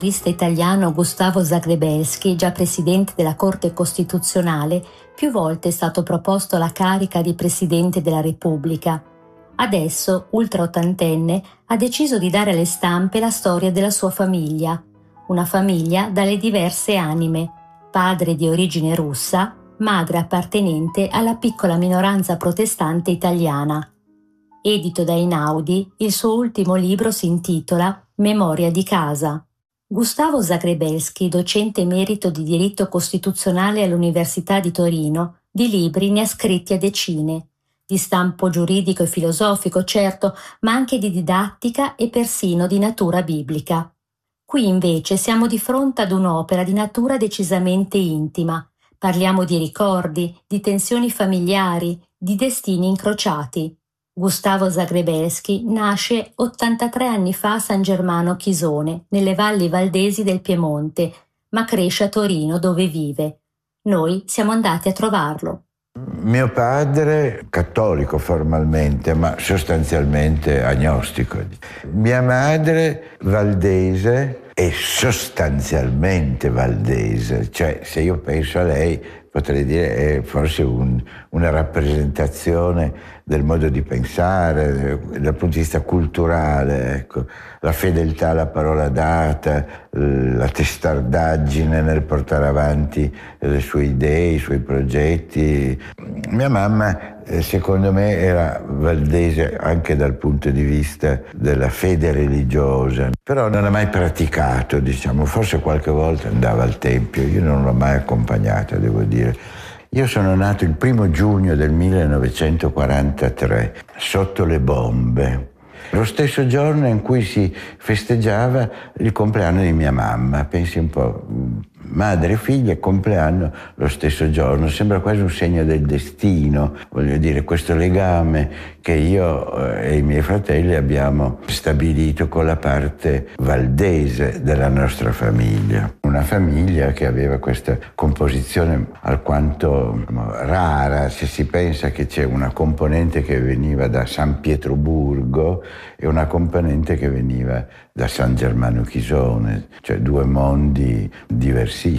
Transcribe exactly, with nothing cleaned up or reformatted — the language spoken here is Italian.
giurista italiano Gustavo Zagrebelsky, già presidente della Corte Costituzionale, più volte è stato proposto alla carica di Presidente della Repubblica. Adesso, ultraottantenne, ha deciso di dare alle stampe la storia della sua famiglia. Una famiglia dalle diverse anime, padre di origine russa, madre appartenente alla piccola minoranza protestante italiana. Edito da Einaudi, il suo ultimo libro si intitola Memoria di casa. Gustavo Zagrebelsky, docente emerito di diritto costituzionale all'Università di Torino, di libri ne ha scritti a decine, di stampo giuridico e filosofico certo, ma anche di didattica e persino di natura biblica. Qui invece siamo di fronte ad un'opera di natura decisamente intima. Parliamo di ricordi, di tensioni familiari, di destini incrociati. Gustavo Zagrebelsky nasce ottantatré anni fa a San Germano Chisone, nelle valli valdesi del Piemonte, ma cresce a Torino dove vive. Noi siamo andati a trovarlo. Mio padre, cattolico formalmente, ma sostanzialmente agnostico. Mia madre, valdese e sostanzialmente valdese. Cioè, se io penso a lei, potrei dire è forse un, una rappresentazione del modo di pensare, dal punto di vista culturale, ecco. La fedeltà alla parola data, la testardaggine nel portare avanti le sue idee, i suoi progetti. Mia mamma, secondo me, era valdese anche dal punto di vista della fede religiosa, però non ha mai praticato, diciamo, forse qualche volta andava al tempio, io non l'ho mai accompagnata, devo dire. Io sono nato il primo giugno del millenovecentoquarantatré, sotto le bombe, lo stesso giorno in cui si festeggiava il compleanno di mia mamma. Pensi un po', madre e figlia, compleanno lo stesso giorno, sembra quasi un segno del destino, voglio dire, questo legame che io e i miei fratelli abbiamo stabilito con la parte valdese della nostra famiglia. Una famiglia che aveva questa composizione alquanto rara, se si pensa che c'è una componente che veniva da San Pietroburgo e una componente che veniva da San Germano Chisone, cioè due mondi diversissimi.